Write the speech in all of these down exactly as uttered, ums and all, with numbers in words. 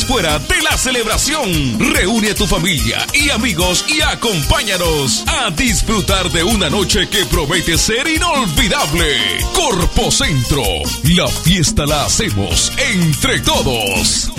fuera de la celebración. Reúne a tu familia y amigos y acompáñanos a disfrutar de una noche que promete ser inolvidable. Corpocentro, la fiesta la hacemos entre todos.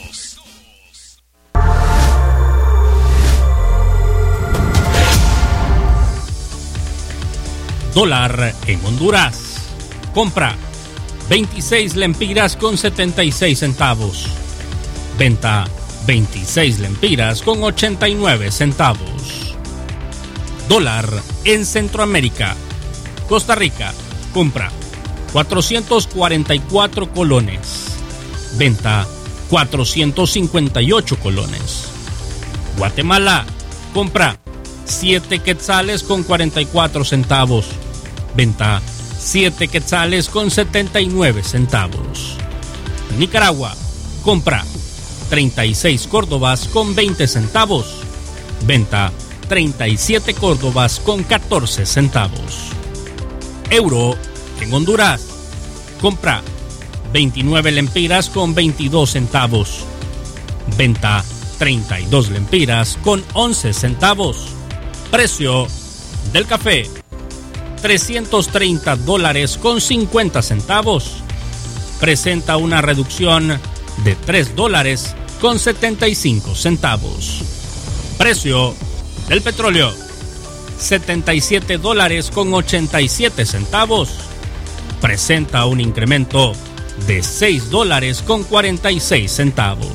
Dólar en Honduras. Compra veintiséis lempiras con setenta y seis centavos. Venta veintiséis lempiras con ochenta y nueve centavos. Dólar en Centroamérica. Costa Rica. Compra cuatrocientos cuarenta y cuatro colones. Venta cuatrocientos cincuenta y ocho colones. Guatemala. Compra siete quetzales con cuarenta y cuatro centavos. Venta siete quetzales con setenta y nueve centavos. Nicaragua. Compra treinta y seis córdobas con veinte centavos. Venta treinta y siete córdobas con catorce centavos. Euro en Honduras. Compra veintinueve lempiras con veintidós centavos. Venta treinta y dos lempiras con once centavos. Precio del café trescientos treinta dólares con cincuenta centavos. Presenta una reducción de tres dólares con setenta y cinco centavos. Precio del petróleo setenta y siete dólares con ochenta y siete centavos. Presenta un incremento de seis dólares con cuarenta y seis centavos.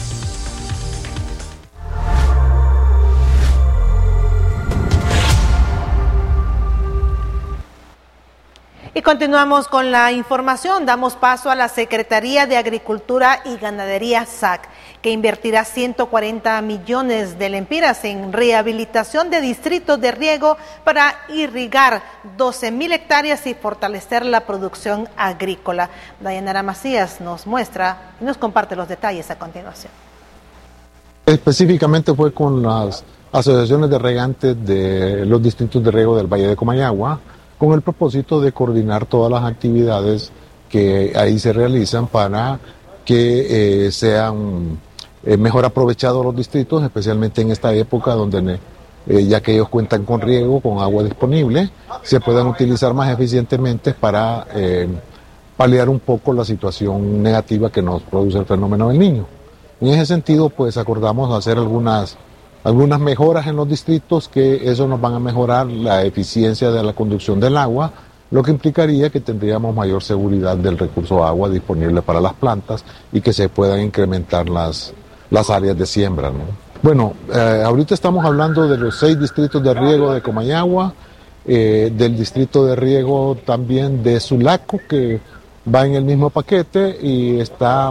Y continuamos con la información. Damos paso a la Secretaría de Agricultura y Ganadería S A C, que invertirá ciento cuarenta millones de lempiras en rehabilitación de distritos de riego para irrigar doce mil hectáreas y fortalecer la producción agrícola. Dayanara Macías nos muestra y nos comparte los detalles a continuación. Específicamente fue con las asociaciones de regantes de los distritos de riego del Valle de Comayagua, con el propósito de coordinar todas las actividades que ahí se realizan para que eh, sean eh, mejor aprovechados los distritos, especialmente en esta época donde eh, ya que ellos cuentan con riego, con agua disponible, se puedan utilizar más eficientemente para eh, paliar un poco la situación negativa que nos produce el fenómeno del Niño. En ese sentido, pues acordamos hacer algunas algunas mejoras en los distritos, que eso nos van a mejorar la eficiencia de la conducción del agua, lo que implicaría que tendríamos mayor seguridad del recurso agua disponible para las plantas y que se puedan incrementar las, las áreas de siembra, ¿no? Bueno, eh, ahorita estamos hablando de los seis distritos de riego de Comayagua, eh, del distrito de riego también de Sulaco, que va en el mismo paquete, y está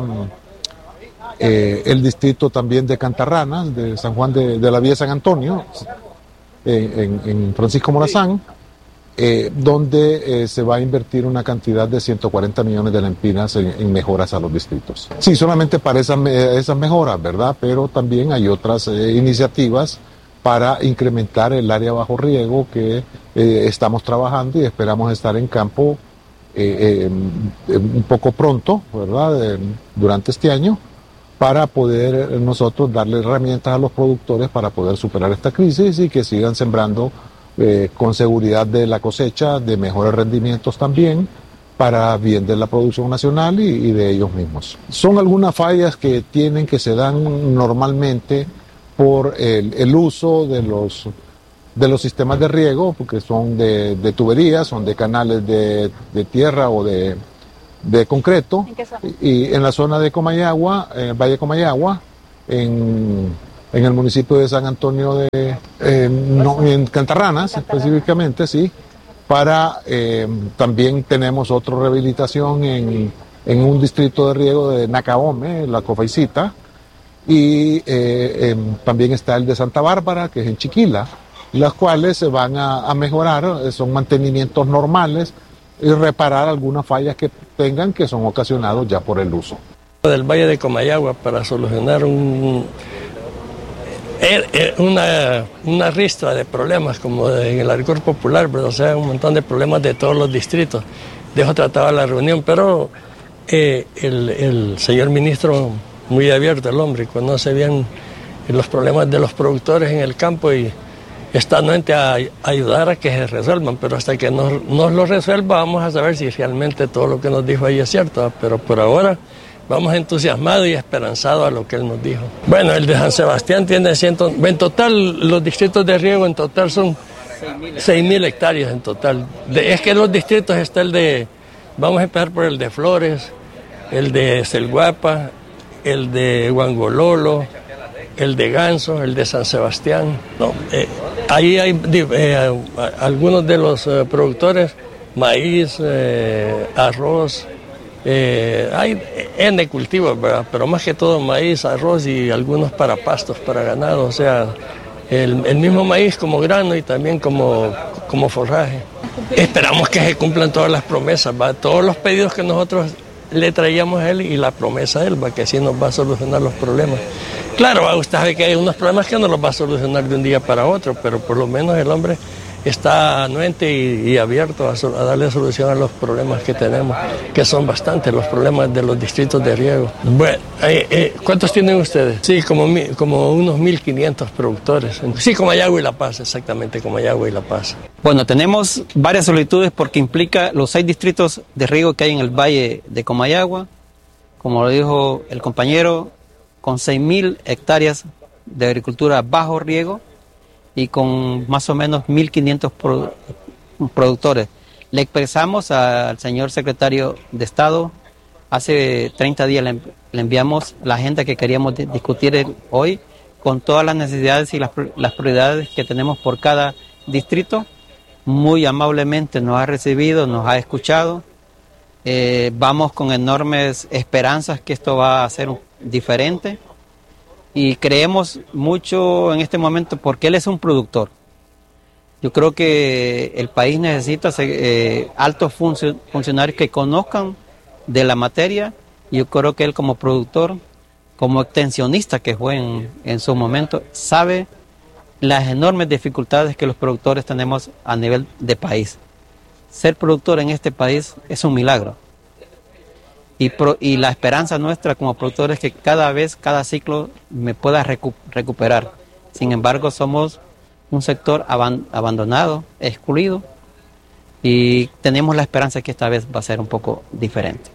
Eh, el distrito también de Cantarranas, de San Juan de, de la Villa San Antonio, eh, en, en Francisco Morazán, eh, donde eh, se va a invertir una cantidad de ciento cuarenta millones de lempiras en, en mejoras a los distritos. Sí, solamente para esas, esas mejoras, ¿verdad? Pero también hay otras eh, iniciativas para incrementar el área bajo riego que eh, estamos trabajando y esperamos estar en campo eh, eh, un poco pronto, ¿verdad? Eh, durante este año, para poder nosotros darle herramientas a los productores para poder superar esta crisis y que sigan sembrando eh, con seguridad de la cosecha, de mejores rendimientos también, para bien de la producción nacional y, y de ellos mismos. Son algunas fallas que tienen, que se dan normalmente por el, el uso de los, de los sistemas de riego, porque son de, de tuberías, son de canales de, de tierra o de... de concreto. ¿En qué zona? Y en la zona de Comayagua, en el Valle de Comayagua, en, en el municipio de San Antonio de, eh, no, en Cantarranas, Cantarranas específicamente, sí, para, eh, también tenemos otra rehabilitación en, en un distrito de riego de Nacaome, la Cofaicita, y eh, eh, también está el de Santa Bárbara, que es en Chiquila, las cuales se van a, a mejorar, son mantenimientos normales, y reparar algunas fallas que tengan, que son ocasionados ya por el uso. Del Valle de Comayagua, para solucionar un, una, una ristra de problemas como en el agricultor popular, pero, o sea, un montón de problemas de todos los distritos. De eso trataba la reunión, pero eh, el, el señor ministro muy abierto el hombre, conoce bien los problemas de los productores en el campo y está anuente a, a ayudar a que se resuelvan, pero hasta que nos, nos lo resuelva vamos a saber si realmente todo lo que nos dijo ahí es cierto, pero por ahora vamos entusiasmados y esperanzados a lo que él nos dijo. Bueno, el de San Sebastián tiene ciento, en total los distritos de riego en total son seis mil hectáreas en total. De, es que en los distritos está el de, vamos a empezar por el de Flores, el de Selguapa, el de Huangololo, el de Ganso, el de San Sebastián. No, eh, ahí hay eh, algunos de los eh, productores, maíz, eh, arroz, eh, hay N cultivos, ¿verdad? Pero más que todo maíz, arroz y algunos para pastos, para ganado, o sea, el, el mismo maíz como grano y también como, como forraje. Esperamos que se cumplan todas las promesas, ¿va? Todos los pedidos que nosotros le traíamos a él y la promesa de él, ¿va? Que así nos va a solucionar los problemas. Claro, usted sabe que hay unos problemas que no los va a solucionar de un día para otro, pero por lo menos el hombre está anuente y, y abierto a, a darle solución a los problemas que tenemos, que son bastantes, los problemas de los distritos de riego. Bueno, eh, eh, ¿cuántos tienen ustedes? Sí, como, como unos mil quinientos productores. Sí, Comayagua y La Paz, exactamente, Comayagua y La Paz. Bueno, tenemos varias solicitudes porque implica los seis distritos de riego que hay en el valle de Comayagua, como lo dijo el compañero, con seis mil hectáreas de agricultura bajo riego y con más o menos mil quinientos pro, productores. Le expresamos al señor secretario de Estado, hace treinta días le, le enviamos la agenda que queríamos de, discutir hoy, con todas las necesidades y las, las prioridades que tenemos por cada distrito. Muy amablemente nos ha recibido, nos ha escuchado. Eh, vamos con enormes esperanzas que esto va a ser diferente. Y creemos mucho en este momento porque él es un productor. Yo creo que el país necesita eh, altos funcio- funcionarios que conozcan de la materia. Y yo creo que él como productor, como extensionista que fue en, en su momento, sabe las enormes dificultades que los productores tenemos a nivel de país. Ser productor en este país es un milagro. Y, pro, y la esperanza nuestra como productores es que cada vez, cada ciclo me pueda recu recuperar. Sin embargo, somos un sector aban abandonado, excluido, y tenemos la esperanza que esta vez va a ser un poco diferente.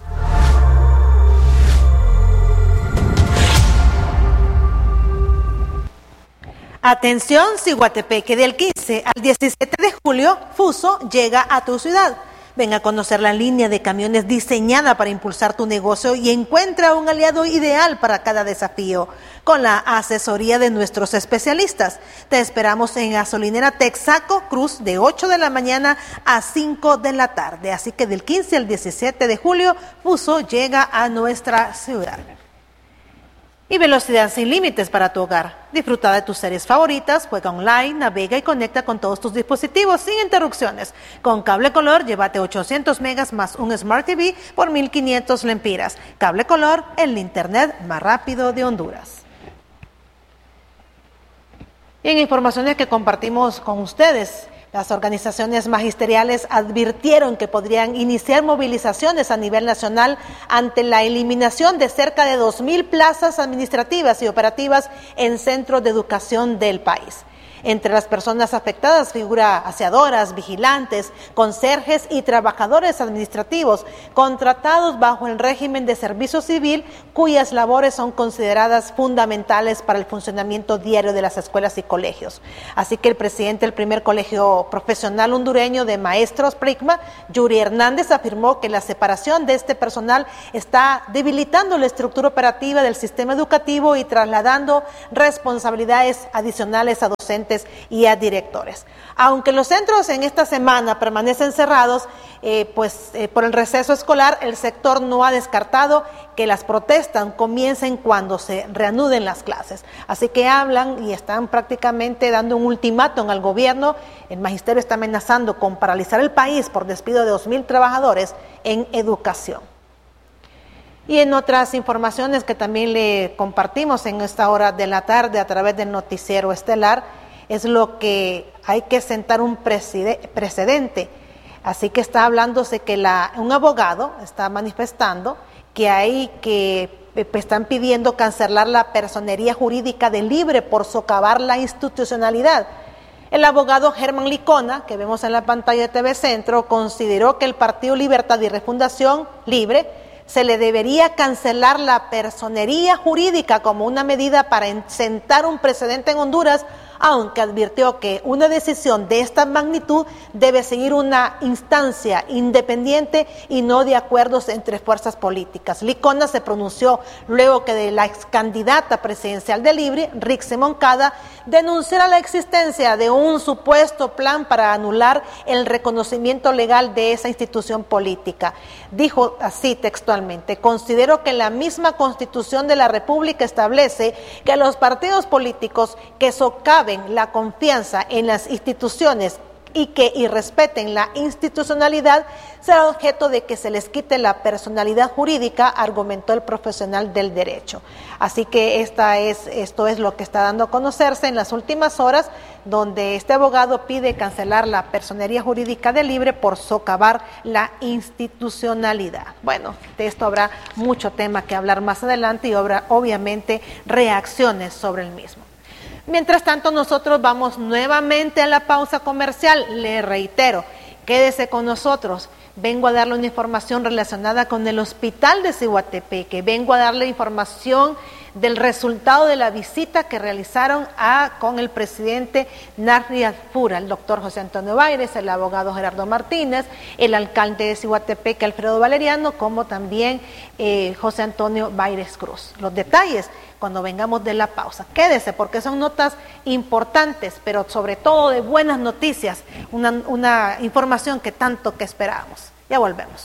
Atención, Ciguatepeque, del quince al diecisiete de julio, Fuso llega a tu ciudad. Ven a conocer la línea de camiones diseñada para impulsar tu negocio y encuentra un aliado ideal para cada desafío, con la asesoría de nuestros especialistas. Te esperamos en Gasolinera Texaco Cruz de ocho de la mañana a cinco de la tarde. Así que del quince al diecisiete de julio, Fuso llega a nuestra ciudad. Y velocidad sin límites para tu hogar. Disfruta de tus series favoritas, juega online, navega y conecta con todos tus dispositivos sin interrupciones. Con Cable Color, llévate ochocientos megas más un Smart T V por mil quinientos lempiras. Cable Color, el internet más rápido de Honduras. Y en informaciones que compartimos con ustedes, las organizaciones magisteriales advirtieron que podrían iniciar movilizaciones a nivel nacional ante la eliminación de cerca de dos mil plazas administrativas y operativas en centros de educación del país. Entre las personas afectadas figura aseadoras, vigilantes, conserjes y trabajadores administrativos contratados bajo el régimen de servicio civil, cuyas labores son consideradas fundamentales para el funcionamiento diario de las escuelas y colegios. Así que el presidente del primer colegio profesional hondureño de maestros, PRICMA, Yuri Hernández, afirmó que la separación de este personal está debilitando la estructura operativa del sistema educativo y trasladando responsabilidades adicionales a docentes y a directores. Aunque los centros en esta semana permanecen cerrados, eh, pues eh, por el receso escolar, el sector no ha descartado que las protestas comiencen cuando se reanuden las clases. Así que hablan y están prácticamente dando un ultimátum al gobierno. El magisterio está amenazando con paralizar el país por despido de dos mil trabajadores en educación. Y en otras informaciones que también le compartimos en esta hora de la tarde a través del noticiero estelar, es lo que hay que sentar un precedente. Así que está hablándose que la, un abogado está manifestando que hay que están pidiendo cancelar la personería jurídica de Libre por socavar la institucionalidad. El abogado Germán Licona, que vemos en la pantalla de T V Centro, consideró que el Partido Libertad y Refundación Libre se le debería cancelar la personería jurídica como una medida para sentar un precedente en Honduras, aunque advirtió que una decisión de esta magnitud debe seguir una instancia independiente y no de acuerdos entre fuerzas políticas. Licona se pronunció luego que de la ex candidata presidencial de Libre, Rixi Moncada, denunciara la existencia de un supuesto plan para anular el reconocimiento legal de esa institución política. Dijo así textualmente: considero que la misma Constitución de la República establece que los partidos políticos que socaven la confianza en las instituciones y que irrespeten la institucionalidad será objeto de que se les quite la personalidad jurídica, argumentó el profesional del derecho. Así que esta es, esto es lo que está dando a conocerse en las últimas horas, donde este abogado pide cancelar la personería jurídica de Libre por socavar la institucionalidad. Bueno, de esto habrá mucho tema que hablar más adelante y habrá obviamente reacciones sobre el mismo. Mientras tanto, nosotros vamos nuevamente a la pausa comercial. Le reitero, quédese con nosotros. Vengo a darle una información relacionada con el hospital de Ciguatepeque. Vengo a darle información del resultado de la visita que realizaron a, con el presidente Narri Adfura, el doctor José Antonio Baires, el abogado Gerardo Martínez, el alcalde de Ciguatepeque, Alfredo Valeriano, como también eh, José Antonio Baires Cruz. Los detalles cuando vengamos de la pausa. Quédese porque son notas importantes, pero sobre todo de buenas noticias, una, una información que tanto que esperábamos. Ya volvemos.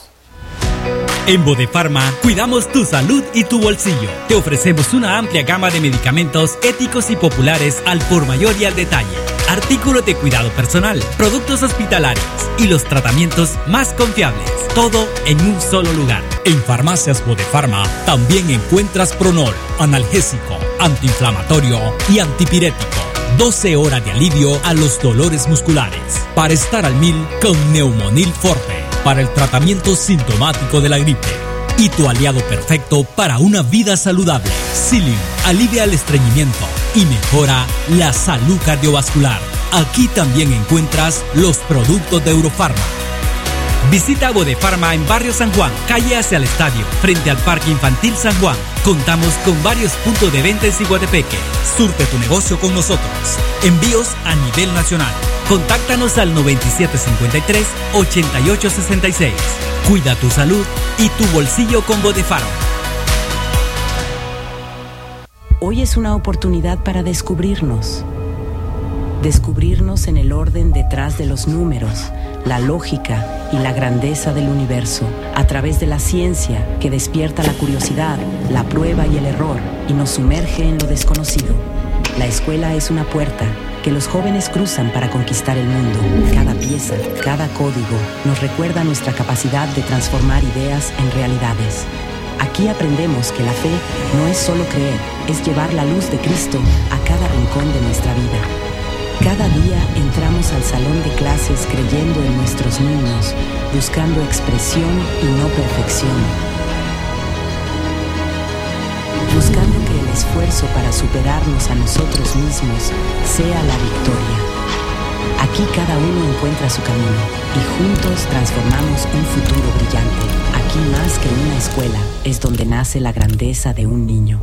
En Bodefarma cuidamos tu salud y tu bolsillo. Te ofrecemos una amplia gama de medicamentos éticos y populares al por mayor y al detalle. Artículos de cuidado personal, productos hospitalarios y los tratamientos más confiables. Todo en un solo lugar. En Farmacias Bodefarma también encuentras Pronol, analgésico, antiinflamatorio y antipirético. doce horas de alivio a los dolores musculares. Para estar al mil con Neumonil Forte. Para el tratamiento sintomático de la gripe. Y tu aliado perfecto para una vida saludable. Psyllium alivia el estreñimiento y mejora la salud cardiovascular. Aquí también encuentras los productos de Eurofarma. Visita Bodefarma en Barrio San Juan, calle hacia el estadio, frente al Parque Infantil San Juan. Contamos con varios puntos de venta en Ciguatepeque. Surte tu negocio con nosotros. Envíos a nivel nacional. Contáctanos al noventa y siete cincuenta y tres, ochenta y ocho sesenta y seis. Cuida tu salud y tu bolsillo con Bodefarma. Hoy es una oportunidad para descubrirnos. Descubrirnos en el orden detrás de los números, la lógica y la grandeza del universo, a través de la ciencia que despierta la curiosidad, la prueba y el error y nos sumerge en lo desconocido. La escuela es una puerta que los jóvenes cruzan para conquistar el mundo. Cada pieza, cada código nos recuerda nuestra capacidad de transformar ideas en realidades. Aquí aprendemos que la fe no es solo creer, es llevar la luz de Cristo a cada rincón de nuestra vida. Cada día entramos al salón de clases creyendo en nuestros niños, buscando expresión y no perfección. Buscando que el esfuerzo para superarnos a nosotros mismos sea la victoria. Aquí cada uno encuentra su camino y juntos transformamos un futuro brillante. Aquí más que una escuela es donde nace la grandeza de un niño.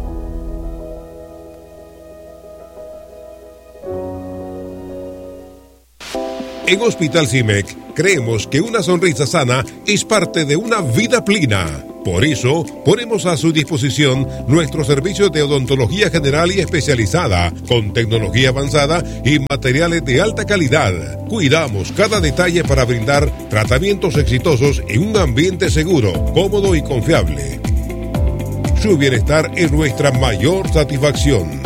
En Hospital CIMEC creemos que una sonrisa sana es parte de una vida plena. Por eso, ponemos a su disposición nuestros servicios de odontología general y especializada, con tecnología avanzada y materiales de alta calidad. Cuidamos cada detalle para brindar tratamientos exitosos en un ambiente seguro, cómodo y confiable. Su bienestar es nuestra mayor satisfacción.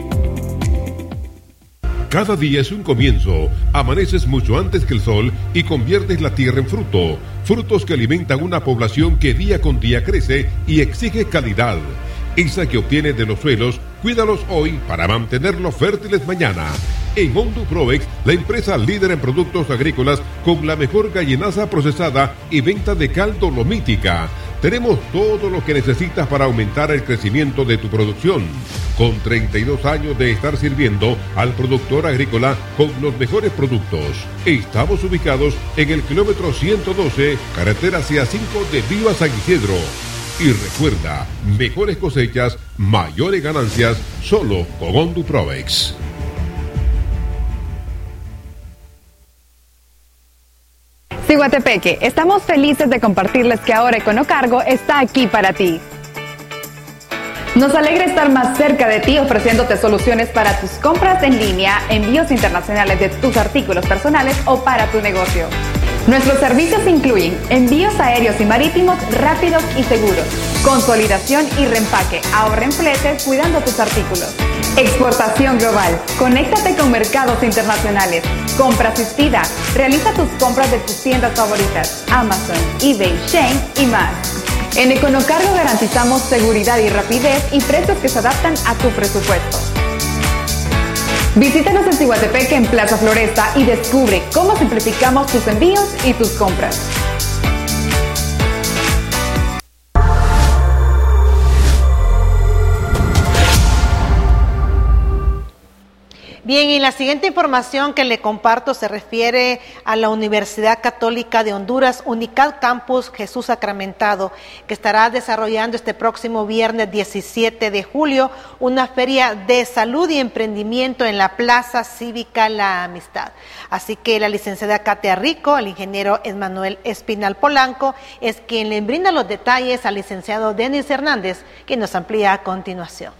Cada día es un comienzo. Amaneces mucho antes que el sol y conviertes la tierra en fruto. Frutos que alimentan una población que día con día crece y exige calidad. Esa que obtienes de los suelos, cuídalos hoy para mantenerlos fértiles mañana. En Honduprovex, la empresa líder en productos agrícolas con la mejor gallinaza procesada y venta de cal dolomítica. Tenemos todo lo que necesitas para aumentar el crecimiento de tu producción. Con treinta y dos años de estar sirviendo al productor agrícola con los mejores productos. Estamos ubicados en el kilómetro ciento doce, carretera C A cinco de Viva San Isidro. Y recuerda, mejores cosechas, mayores ganancias, solo con Honduprovex. Ciguatepeque, estamos felices de compartirles que ahora Econocargo está aquí para ti. Nos alegra estar más cerca de ti ofreciéndote soluciones para tus compras en línea, envíos internacionales de tus artículos personales o para tu negocio. Nuestros servicios incluyen envíos aéreos y marítimos rápidos y seguros, consolidación y reempaque, ahorra en fletes cuidando tus artículos. Exportación global, conéctate con mercados internacionales, compra asistida, realiza tus compras de tus tiendas favoritas, Amazon, eBay, Shein y más. En Econocargo garantizamos seguridad y rapidez y precios que se adaptan a tu presupuesto. Visítanos en Ciguatepeque en Plaza Floresta y descubre cómo simplificamos tus envíos y tus compras. Bien, y la siguiente información que le comparto se refiere a la Universidad Católica de Honduras, UNICAD Campus Jesús Sacramentado, que estará desarrollando este próximo viernes diecisiete de julio una feria de salud y emprendimiento en la Plaza Cívica La Amistad. Así que la licenciada Katia Rico, el ingeniero Emmanuel Espinal Polanco, es quien le brinda los detalles al licenciado Denis Hernández, quien nos amplía a continuación.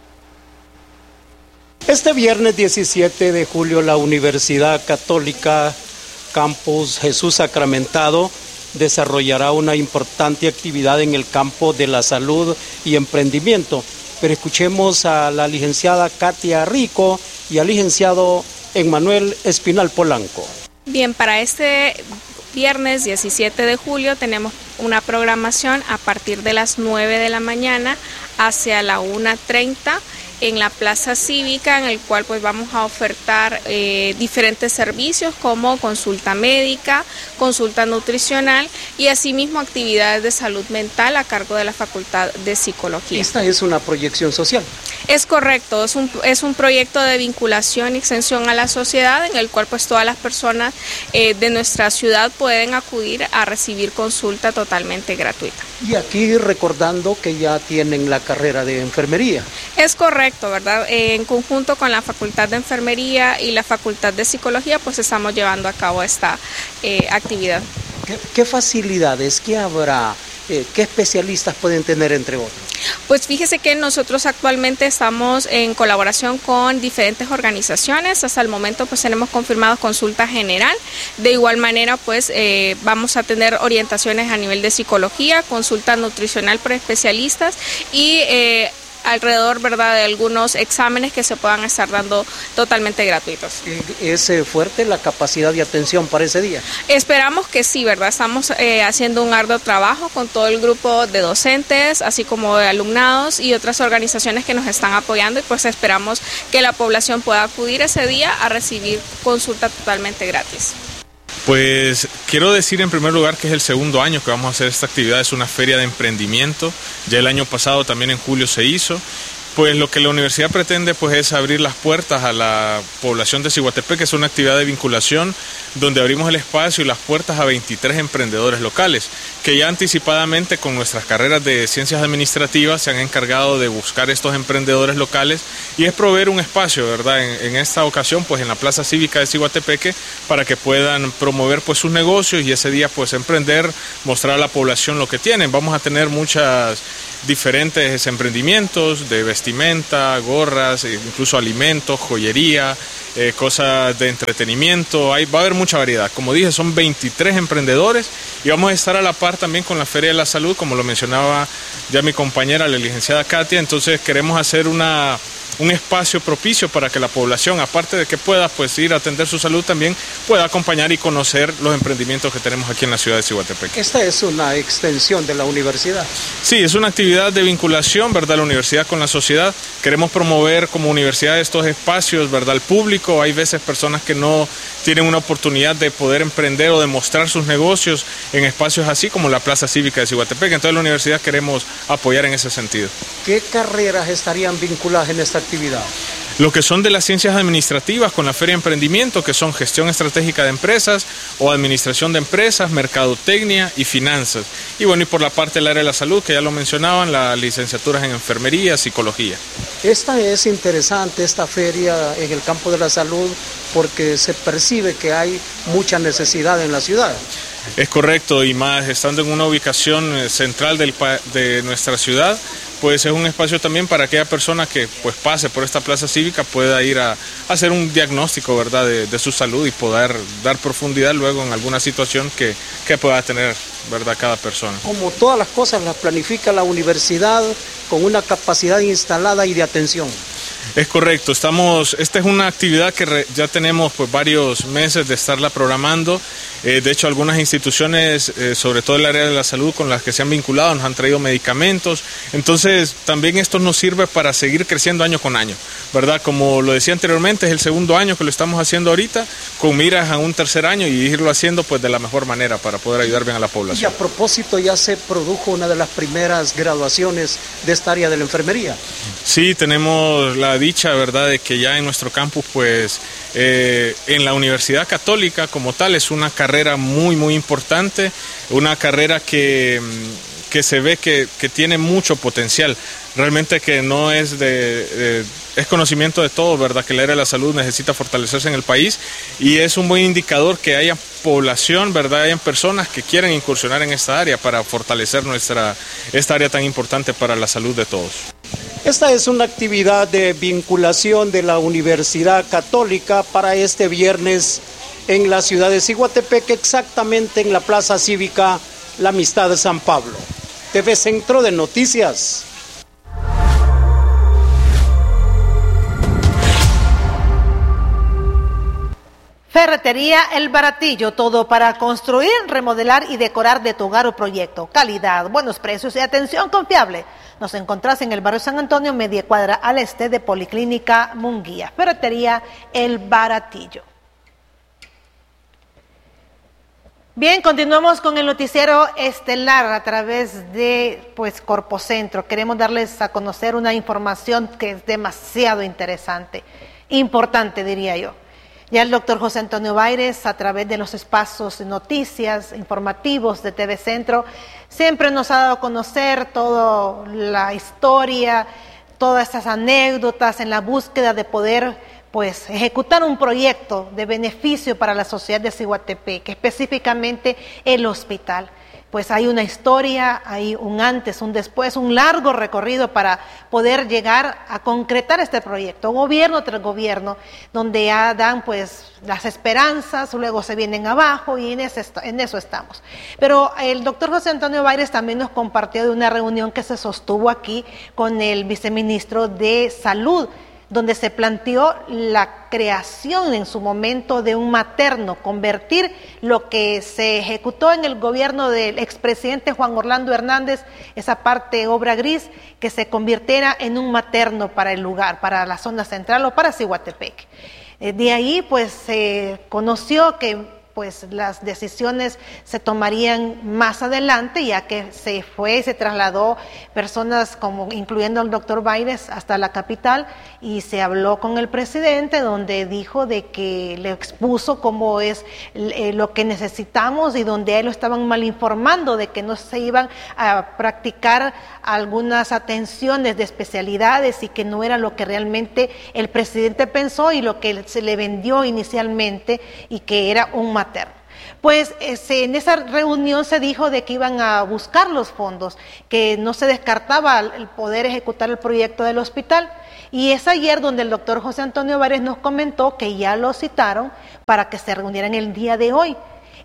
Este viernes diecisiete de julio la Universidad Católica Campus Jesús Sacramentado desarrollará una importante actividad en el campo de la salud y emprendimiento. Pero escuchemos a la licenciada Katia Rico y al licenciado Emmanuel Espinal Polanco. Bien, para este viernes diecisiete de julio tenemos una programación a partir de las nueve de la mañana hacia la una treinta en la Plaza Cívica, en el cual pues vamos a ofertar eh, diferentes servicios como consulta médica, consulta nutricional y asimismo actividades de salud mental a cargo de la Facultad de Psicología. Esta es una proyección social. Es correcto, es un, es un proyecto de vinculación y extensión a la sociedad en el cual pues todas las personas eh, de nuestra ciudad pueden acudir a recibir consulta totalmente gratuita. Y aquí recordando que ya tienen la carrera de enfermería. Es correcto, ¿verdad? Eh, en conjunto con la Facultad de Enfermería y la Facultad de Psicología pues estamos llevando a cabo esta eh, actividad. ¿Qué, qué facilidades, qué habrá, eh, qué especialistas pueden tener entre otros? Pues fíjese que nosotros actualmente estamos en colaboración con diferentes organizaciones. Hasta el momento pues tenemos confirmado consulta general. De igual manera pues eh, vamos a tener orientaciones a nivel de psicología, consulta nutricional por especialistas y eh, alrededor, ¿verdad?, de algunos exámenes que se puedan estar dando totalmente gratuitos. ¿Es fuerte la capacidad de atención para ese día? Esperamos que sí, ¿verdad? Estamos eh, haciendo un arduo trabajo con todo el grupo de docentes, así como de alumnados y otras organizaciones que nos están apoyando y pues esperamos que la población pueda acudir ese día a recibir consulta totalmente gratis. Pues quiero decir en primer lugar que es el segundo año que vamos a hacer esta actividad, es una feria de emprendimiento, ya el año pasado también en julio se hizo. Pues lo que la universidad pretende pues es abrir las puertas a la población de Ciguatepeque, que es una actividad de vinculación donde abrimos el espacio y las puertas a veintitrés emprendedores locales que ya anticipadamente con nuestras carreras de ciencias administrativas se han encargado de buscar estos emprendedores locales y es proveer un espacio, ¿verdad? En, en esta ocasión pues en la Plaza Cívica de Ciguatepeque para que puedan promover pues sus negocios y ese día pues emprender, mostrar a la población lo que tienen. Vamos a tener muchas diferentes emprendimientos de vestimenta, gorras, incluso alimentos, joyería, eh, cosas de entretenimiento. Hay, va a haber mucha variedad. Como dije, son veintitrés emprendedores y vamos a estar a la par también con la Feria de la Salud, como lo mencionaba ya mi compañera, la licenciada Katia. Entonces queremos hacer una un espacio propicio para que la población, aparte de que pueda pues ir a atender su salud, también pueda acompañar y conocer los emprendimientos que tenemos aquí en la ciudad de Ciguatepeque. Esta es una extensión de la universidad. Sí, es una actividad de vinculación, ¿verdad?, la universidad con la sociedad. Queremos promover como universidad estos espacios, ¿verdad?, al público. Hay veces personas que no tienen una oportunidad de poder emprender o de mostrar sus negocios en espacios así como la Plaza Cívica de Ciguatepeque. Entonces la universidad queremos apoyar en ese sentido. ¿Qué carreras estarían vinculadas en esta actividad? Lo que son de las ciencias administrativas con la Feria de Emprendimiento, que son gestión estratégica de empresas o administración de empresas, mercadotecnia y finanzas. Y bueno, y por la parte del área de la salud, que ya lo mencionaban, las licenciaturas en enfermería, psicología. Esta es interesante, esta feria en el campo de la salud, porque se percibe que hay mucha necesidad en la ciudad. Es correcto, y más estando en una ubicación central del, de nuestra ciudad, pues es un espacio también para aquella persona que pues pase por esta plaza cívica pueda ir a, a hacer un diagnóstico, ¿verdad?, de, de su salud y poder dar profundidad luego en alguna situación que, que pueda tener, ¿verdad?, cada persona. Como todas las cosas las planifica la universidad con una capacidad instalada y de atención. Es correcto, estamos, esta es una actividad que re, ya tenemos pues varios meses de estarla programando. Eh, de hecho, algunas instituciones, eh, sobre todo el área de la salud con las que se han vinculado, nos han traído medicamentos. Entonces, también esto nos sirve para seguir creciendo año con año, ¿verdad? Como lo decía anteriormente, es el segundo año que lo estamos haciendo ahorita, con miras a un tercer año y irlo haciendo pues de la mejor manera para poder ayudar bien a la población. Y a propósito, ya se produjo una de las primeras graduaciones de esta área de la enfermería. Sí, tenemos la dicha, ¿verdad?, de que ya en nuestro campus, pues, eh, en la Universidad Católica como tal, es una carrera muy, muy importante, una carrera que, que se ve que, que tiene mucho potencial. Realmente que no es de, de es conocimiento de todos, ¿verdad?, que el área de la salud necesita fortalecerse en el país y es un buen indicador que haya población, ¿verdad?, hayan personas que quieran incursionar en esta área para fortalecer nuestra, esta área tan importante para la salud de todos. Esta es una actividad de vinculación de la Universidad Católica para este viernes en la ciudad de Ciguatepeque, exactamente en la Plaza Cívica La Amistad de San Pablo. T V Centro de Noticias. Ferretería El Baratillo, todo para construir, remodelar y decorar de tu hogar o proyecto. Calidad, buenos precios y atención confiable. Nos encontrás en el barrio San Antonio, media cuadra al este de Policlínica Munguía. Ferretería El Baratillo. Bien, continuamos con el noticiero estelar a través de pues Corpocentro. Queremos darles a conocer una información que es demasiado interesante, importante diría yo. Ya el doctor José Antonio Baires, a través de los espacios de noticias informativos de T V Centro, siempre nos ha dado a conocer toda la historia, todas estas anécdotas en la búsqueda de poder pues ejecutar un proyecto de beneficio para la sociedad de Ciguatepeque, específicamente el hospital. Pues hay una historia, hay un antes, un después, un largo recorrido para poder llegar a concretar este proyecto, gobierno tras gobierno, donde ya dan pues las esperanzas, luego se vienen abajo y en, ese, en eso estamos. Pero el doctor José Antonio Baires también nos compartió de una reunión que se sostuvo aquí con el viceministro de Salud, donde se planteó la creación en su momento de un materno, convertir lo que se ejecutó en el gobierno del expresidente Juan Orlando Hernández, esa parte obra gris, que se convirtiera en un materno para el lugar, para la zona central o para Ciguatepeque. De ahí pues se conoció que pues las decisiones se tomarían más adelante, ya que se fue y se trasladó personas como incluyendo al doctor Baires hasta la capital y se habló con el presidente, donde dijo de que le expuso cómo es eh, lo que necesitamos y donde a él lo estaban mal informando de que no se iban a practicar algunas atenciones de especialidades y que no era lo que realmente el presidente pensó y lo que se le vendió inicialmente y que era un materno. Pues ese, en esa reunión se dijo de que iban a buscar los fondos, que no se descartaba el poder ejecutar el proyecto del hospital. Y es ayer donde el doctor José Antonio Baires nos comentó que ya lo citaron para que se reunieran el día de hoy.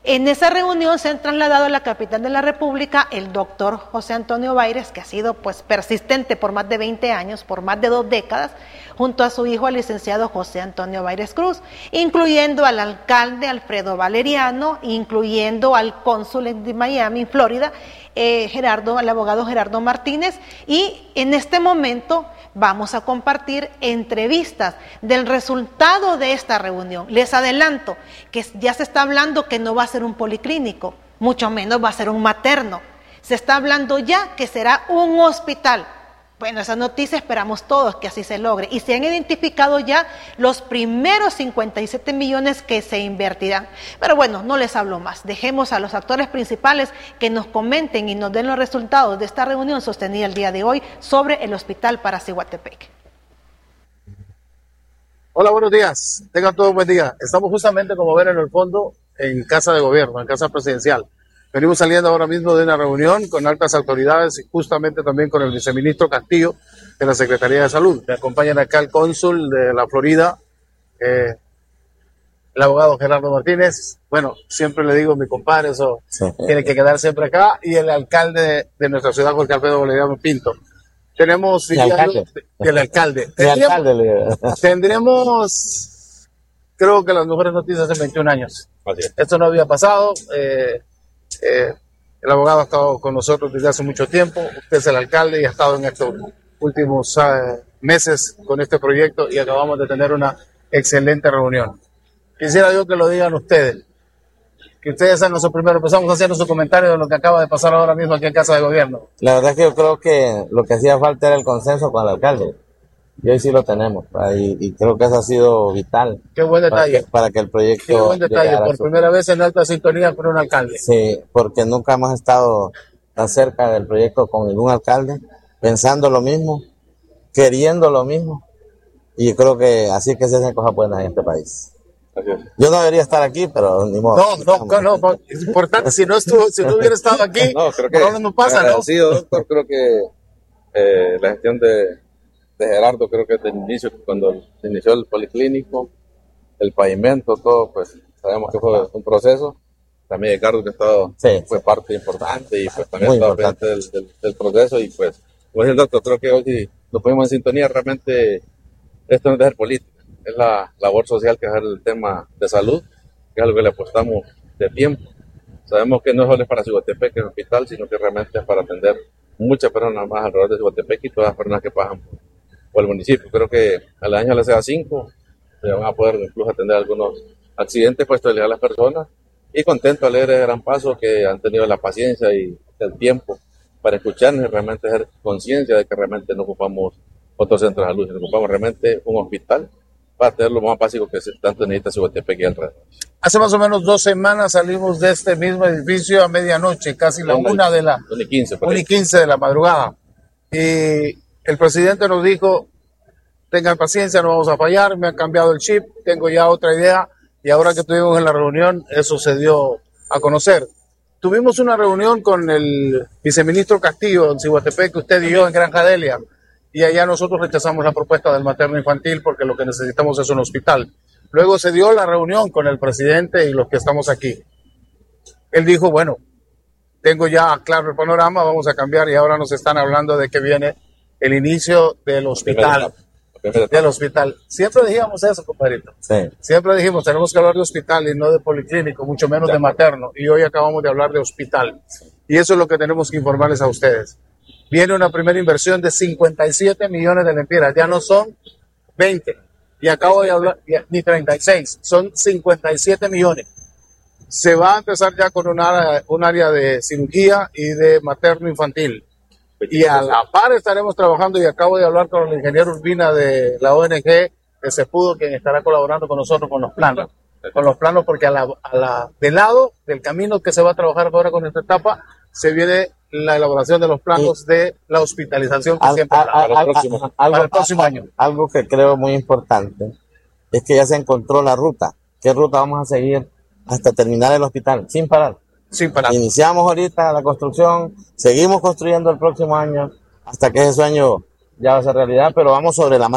En esa reunión se han trasladado a la capital de la República el doctor José Antonio Baires, que ha sido pues persistente por más de veinte años, por más de dos décadas, junto a su hijo, el licenciado José Antonio Baires Cruz, incluyendo al alcalde Alfredo Valeriano, incluyendo al cónsul de Miami, Florida, eh, Gerardo, el abogado Gerardo Martínez, y en este momento vamos a compartir entrevistas del resultado de esta reunión. Les adelanto que ya se está hablando que no va a ser un policlínico, mucho menos va a ser un materno. Se está hablando ya que será un hospital. Bueno, esa noticia esperamos todos que así se logre. Y se han identificado ya los primeros cincuenta y siete millones que se invertirán. Pero bueno, no les hablo más. Dejemos a los actores principales que nos comenten y nos den los resultados de esta reunión sostenida el día de hoy sobre el hospital para Ciguatepec. Hola, buenos días. Tengan todos un buen día. Estamos justamente, como ven en el fondo, en Casa de Gobierno, en Casa Presidencial. Venimos saliendo ahora mismo de una reunión con altas autoridades y justamente también con el viceministro Castillo de la Secretaría de Salud. Me acompañan acá el cónsul de la Florida, eh, el abogado Gerardo Martínez. Bueno, siempre le digo mi compadre, eso sí. Tiene que quedar siempre acá. Y el alcalde de, de nuestra ciudad, Jorge Alfredo Valeriano Pinto. Tenemos... El alcalde. El alcalde. Tendríamos, alcalde. tendríamos, creo que las mejores noticias en veintiún años. Esto no había pasado. Eh, Eh, el abogado ha estado con nosotros desde hace mucho tiempo, usted es el alcalde y ha estado en estos últimos uh, meses con este proyecto y acabamos de tener una excelente reunión. Quisiera yo que lo digan ustedes, que ustedes sean nuestros primeros. Empezamos haciendo su comentario de lo que acaba de pasar ahora mismo aquí en Casa de Gobierno. La verdad es que yo creo que lo que hacía falta era el consenso con el alcalde. Y hoy sí lo tenemos, y, y creo que eso ha sido vital. Qué buen detalle. Para que, para que el proyecto... Qué buen detalle, por primera vez en alta sintonía con un alcalde. Sí, porque nunca hemos estado tan cerca del proyecto con ningún alcalde, pensando lo mismo, queriendo lo mismo, y creo que así es que se hacen cosas buenas en este país. Yo no debería estar aquí, pero ni modo. No, no, no, no, es importante, si no, estuvo, si no hubiera estado aquí, no, creo que no, no pasa, ¿no? Sí, doctor, creo que eh, la gestión de... de Gerardo, creo que desde el inicio, cuando se inició el policlínico, el pavimento, todo, pues sabemos que fue un proceso. También Ricardo, que ha estado, sí, fue parte importante y pues también ha estado pendiente del, del, del proceso. Y pues, como dice el doctor, creo que hoy si nos ponemos en sintonía, realmente esto no es de ser política, es la labor social que es el tema de salud, que es algo que le apostamos de tiempo. Sabemos que no es solo para Ciguatepec, que es el hospital, sino que realmente es para atender muchas personas más alrededor de Ciguatepec y todas las personas que pasan por o el municipio. Creo que al año le sea cinco, se van a poder incluso atender algunos accidentes, pues estabilizar a las personas, y contento al leer el gran paso que han tenido la paciencia y el tiempo para escucharnos y realmente hacer conciencia de que realmente no ocupamos otro centro de salud, sino ocupamos realmente un hospital para tener lo más básico que tanto necesita Ciguatepec y alrededor. Hace más o menos dos semanas salimos de este mismo edificio a medianoche, casi la una, una de la una y quince, una y quince de la madrugada, y el presidente nos dijo, tengan paciencia, no vamos a fallar, me han cambiado el chip, tengo ya otra idea, y ahora que estuvimos en la reunión, eso se dio a conocer. Tuvimos una reunión con el viceministro Castillo en Ciguatepec, usted y yo en Granja Delia, y allá nosotros rechazamos la propuesta del materno infantil porque lo que necesitamos es un hospital. Luego se dio la reunión con el presidente y los que estamos aquí. Él dijo, bueno, tengo ya claro el panorama, vamos a cambiar, y ahora nos están hablando de que viene el inicio del hospital, del hospital. Siempre dijimos eso, compadrito. Sí. Siempre dijimos, tenemos que hablar de hospital y no de policlínico, mucho menos de materno. Y hoy acabamos de hablar de hospital. Y eso es lo que tenemos que informarles a ustedes. Viene una primera inversión de cincuenta y siete millones de lempiras. Ya no son veinte. Y acabo de hablar, ni treinta y seis. Son cincuenta y siete millones. Se va a empezar ya con un área, un área de cirugía y de materno infantil. Y a la par estaremos trabajando, y acabo de hablar con el ingeniero Urbina de la O N G que se pudo, quien estará colaborando con nosotros con los planos, con los planos porque a la, a la, del lado del camino que se va a trabajar ahora con esta etapa, se viene la elaboración de los planos sí. de la hospitalización que al, siempre al, para, al, el próximo, al, para el próximo al, año. Algo que creo muy importante es que ya se encontró la ruta. ¿Qué ruta vamos a seguir hasta terminar el hospital? Sin parar. Sin parar. Iniciamos ahorita la construcción, seguimos construyendo el próximo año hasta que ese sueño ya va a ser realidad, pero vamos sobre la marcha.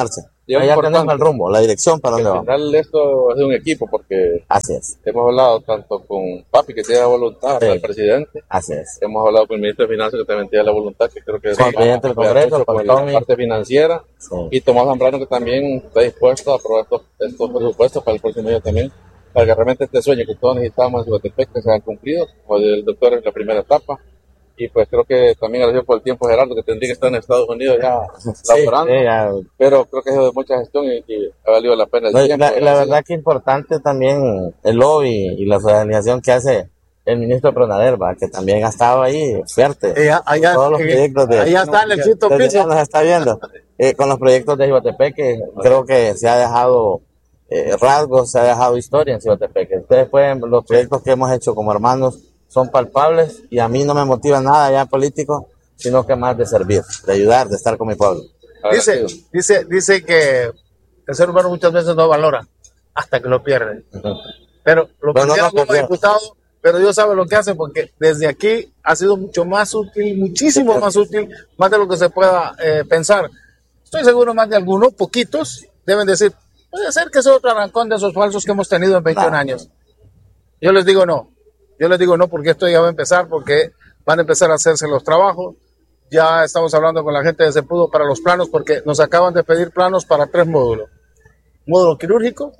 ya tenemos el rumbo, la dirección para dónde vamos. Al final esto es de un equipo porque así es. Hemos hablado tanto con Papi, que tiene la voluntad, sí. El presidente. Así es. Hemos hablado con el ministro de Finanzas, que también tiene la voluntad, que creo que es el presidente del Congreso, con la parte financiera. Sí. Y Tomás Zambrano, que también está dispuesto a aprobar estos, estos presupuestos para el próximo año también, para que realmente este sueño que todos necesitamos en Zacatepec que se haya cumplido, como el doctor en la primera etapa. Y pues creo que también gracias por el tiempo, Gerardo, que tendría que estar en Estados Unidos ya laborando, sí, sí, pero creo que es de mucha gestión y, y ha valido la pena el no, tiempo. La, la verdad que es importante también el lobby y la organización que hace el ministro Pronader, ¿va? Que también ha estado ahí fuerte. Allá, allá, todos los proyectos de, allá está en el quinto piso. Nos está viendo. Eh, con los proyectos de Zacatepec, que creo que se ha dejado eh, rasgos, se ha dejado historia en Zacatepec. Ustedes pueden, los proyectos que hemos hecho como hermanos son palpables y a mí no me motiva nada ya político, sino que más de servir, de ayudar, de estar con mi pueblo. Dice, dice, dice que el ser humano muchas veces no valora hasta que lo pierde. Pero lo Bueno, perdieron no, no, como diputado, pero Dios sabe lo que hace, porque desde aquí ha sido mucho más útil, muchísimo más útil, más de lo que se pueda eh, pensar. Estoy seguro más de algunos, poquitos, deben decir, puede ser que sea otro arrancón de esos falsos que hemos tenido en veintiún años. Yo les digo no. Yo les digo no, porque esto ya va a empezar, porque van a empezar a hacerse los trabajos. Ya estamos hablando con la gente de Cepudo para los planos, porque nos acaban de pedir planos para tres módulos. Módulo quirúrgico,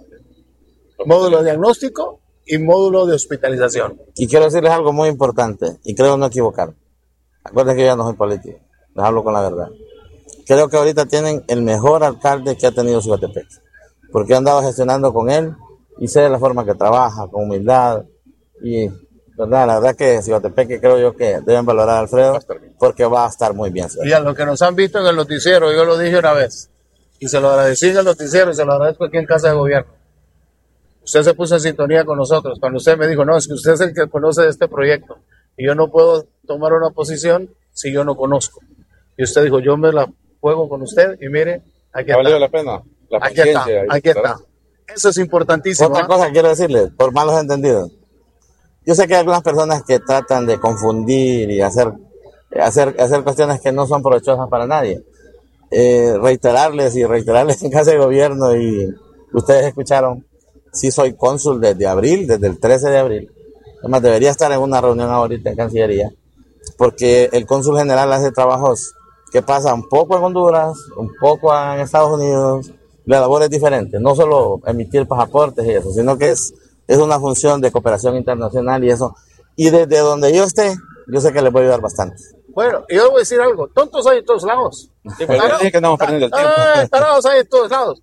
módulo diagnóstico y módulo de hospitalización. Y quiero decirles algo muy importante, y creo no equivocarme. Acuérdense que yo ya no soy político, les hablo con la verdad. Creo que ahorita tienen el mejor alcalde que ha tenido Zacatepec, porque he andado gestionando con él y sé de la forma que trabaja, con humildad. Y ¿verdad? La verdad que Zacatepec creo yo que deben valorar a Alfredo porque va a estar muy bien. Y a los que nos han visto en el noticiero, yo lo dije una vez, y se lo agradecí en el noticiero y se lo agradezco aquí en Casa de Gobierno. Usted se puso en sintonía con nosotros, cuando usted me dijo, no, es que usted es el que conoce de este proyecto, y yo no puedo tomar una posición si yo no conozco. Y usted dijo, yo me la juego con usted, y mire, aquí ¿Ha está. valido la pena? La aquí está, ahí, aquí está. Eso es importantísimo. Otra ¿eh? cosa que quiero decirles, por malos entendidos. Yo sé que hay algunas personas que tratan de confundir y hacer, hacer, hacer cuestiones que no son provechosas para nadie. Eh, reiterarles y reiterarles en Casa de Gobierno, y ustedes escucharon, sí soy cónsul desde abril, desde el trece de abril. Además, debería estar en una reunión ahorita en Cancillería, porque el cónsul general hace trabajos que pasan un poco en Honduras, un poco en Estados Unidos. La labor es diferente, no solo emitir pasaportes y eso, sino que es Es una función de cooperación internacional y eso. Y desde donde yo esté, yo sé que les voy a ayudar bastante. Bueno, y yo voy a decir algo. Tontos hay en todos lados. Sí, pues yo dije que andamos perdiendo el tiempo. Ah, tarados hay en todos lados.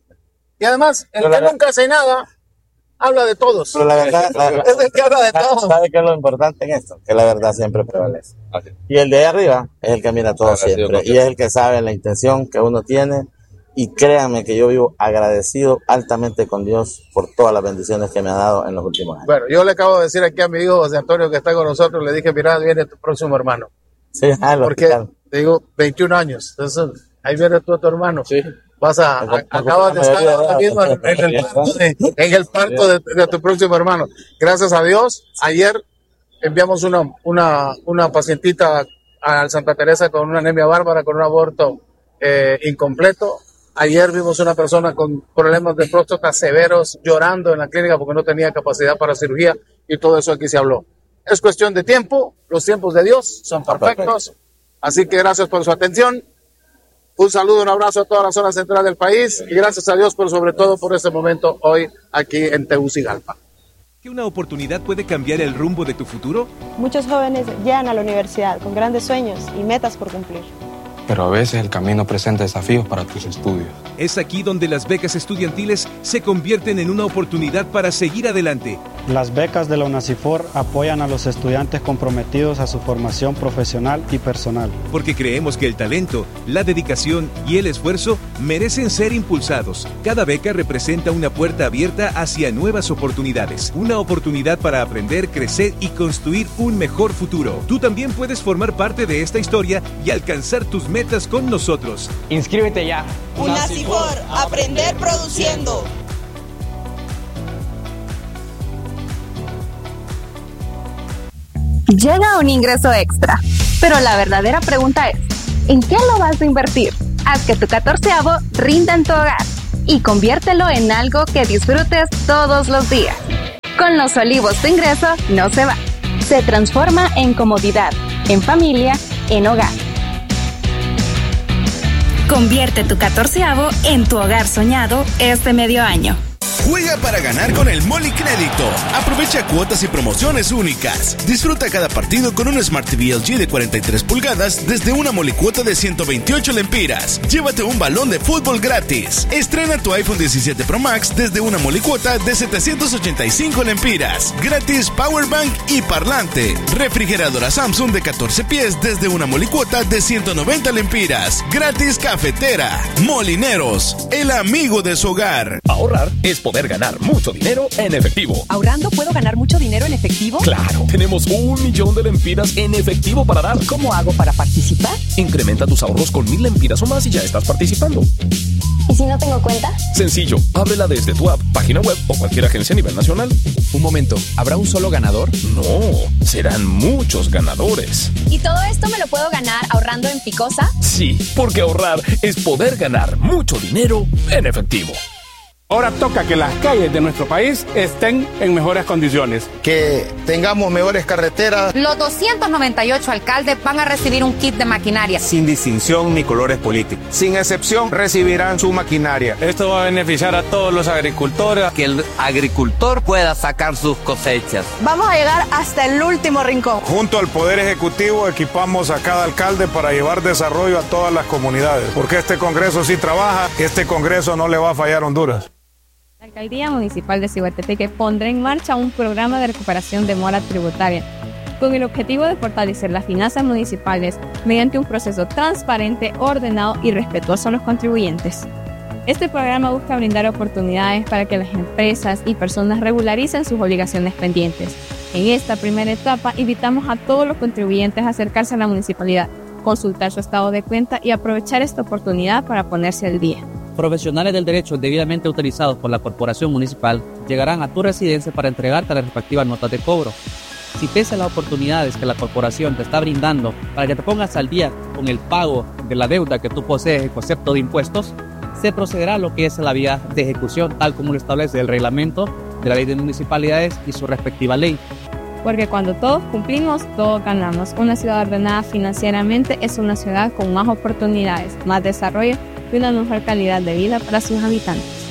Y además, el Pero que la- nunca hace nada, habla de todos. Pero la verdad, la- es el que habla de todos. ¿Sabe qué es lo importante en esto? Que la verdad siempre prevalece. Y el de ahí arriba es el que mira todo Agradecido siempre. contigo. Y es el que sabe la intención que uno tiene. Y créanme que yo vivo agradecido altamente con Dios por todas las bendiciones que me ha dado en los últimos años. Bueno, yo le acabo de decir aquí a mi hijo José Antonio, que está con nosotros, le dije, mira, viene tu próximo hermano. Sí, ah, lo Porque, hospital. te digo, veintiún años. Entonces, ahí viene tú, tu hermano. Sí. Vas a, a- acabas de estar ahora mismo en, en el parto, de, en el parto de, de tu próximo hermano. Gracias a Dios, ayer enviamos una, una, una pacientita a Santa Teresa con una anemia bárbara, con un aborto eh, incompleto. Ayer vimos una persona con problemas de próstata severos llorando en la clínica porque no tenía capacidad para cirugía, y todo eso aquí se habló. Es cuestión de tiempo, los tiempos de Dios son perfectos, así que gracias por su atención. Un saludo, un abrazo a toda la zona central del país y gracias a Dios, pero sobre todo por este momento hoy aquí en Tegucigalpa. ¿Que una oportunidad puede cambiar el rumbo de tu futuro? Muchos jóvenes llegan a la universidad con grandes sueños y metas por cumplir. Pero a veces el camino presenta desafíos para tus estudios. Es aquí donde las becas estudiantiles se convierten en una oportunidad para seguir adelante. Las becas de la UNACIFOR apoyan a los estudiantes comprometidos a su formación profesional y personal. Porque creemos que el talento, la dedicación y el esfuerzo merecen ser impulsados. Cada beca representa una puerta abierta hacia nuevas oportunidades. Una oportunidad para aprender, crecer y construir un mejor futuro. Tú también puedes formar parte de esta historia y alcanzar tus metas con nosotros. Inscríbete ya. UNACIFOR, aprender produciendo. Llega un ingreso extra, pero la verdadera pregunta es, ¿en qué lo vas a invertir? Haz que tu catorceavo rinda en tu hogar y conviértelo en algo que disfrutes todos los días. Con Los Olivos tu ingreso no se va. Se transforma en comodidad, en familia, en hogar. Convierte tu catorceavo en tu hogar soñado este medio año. Juega para ganar con el Moli Crédito. Aprovecha cuotas y promociones únicas. Disfruta cada partido con un Smart T V L G de cuarenta y tres pulgadas desde una molicuota de ciento veintiocho lempiras. Llévate un balón de fútbol gratis. Estrena tu iPhone diecisiete Pro Max desde una molicuota de setecientos ochenta y cinco lempiras. Gratis Powerbank y parlante. Refrigeradora Samsung de catorce pies desde una molicuota de ciento noventa lempiras. Gratis cafetera. Molineros, el amigo de su hogar. Ahorrar es poder ganar mucho dinero en efectivo. ¿Ahorrando puedo ganar mucho dinero en efectivo? Claro, tenemos un millón de lempiras en efectivo para dar. ¿Cómo hago para participar? Incrementa tus ahorros con mil lempiras o más y ya estás participando. ¿Y si no tengo cuenta? Sencillo, ábrela desde tu app, página web o cualquier agencia a nivel nacional. Un momento, ¿habrá un solo ganador? No, serán muchos ganadores. ¿Y todo esto me lo puedo ganar ahorrando en Picosa? Sí, porque ahorrar es poder ganar mucho dinero en efectivo. Ahora toca que las calles de nuestro país estén en mejores condiciones. Que tengamos mejores carreteras. Los doscientos noventa y ocho alcaldes van a recibir un kit de maquinaria. Sin distinción ni colores políticos. Sin excepción recibirán su maquinaria. Esto va a beneficiar a todos los agricultores. Que el agricultor pueda sacar sus cosechas. Vamos a llegar hasta el último rincón. Junto al Poder Ejecutivo equipamos a cada alcalde para llevar desarrollo a todas las comunidades. Porque este Congreso sí trabaja, este Congreso no le va a fallar a Honduras. La Alcaldía Municipal de Ciguatepeque pondrá en marcha un programa de recuperación de mora tributaria con el objetivo de fortalecer las finanzas municipales mediante un proceso transparente, ordenado y respetuoso a los contribuyentes. Este programa busca brindar oportunidades para que las empresas y personas regularicen sus obligaciones pendientes. En esta primera etapa, invitamos a todos los contribuyentes a acercarse a la municipalidad, consultar su estado de cuenta y aprovechar esta oportunidad para ponerse al día. Profesionales del derecho debidamente autorizados por la Corporación Municipal llegarán a tu residencia para entregarte las respectivas notas de cobro. Si pese a las oportunidades que la corporación te está brindando para que te pongas al día con el pago de la deuda que tú posees en concepto de impuestos, se procederá a lo que es la vía de ejecución, tal como lo establece el reglamento de la Ley de Municipalidades y su respectiva ley. Porque cuando todos cumplimos, todos ganamos. Una ciudad ordenada financieramente es una ciudad con más oportunidades, más desarrollo y una mejor calidad de vida para sus habitantes.